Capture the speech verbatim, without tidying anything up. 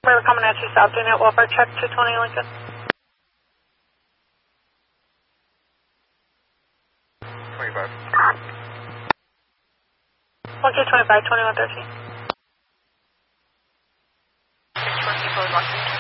We're coming at you south, doing it welfare check two twenty Lincoln. twenty-five. one K twenty-five, twenty-one thirteen. six twenty, code one.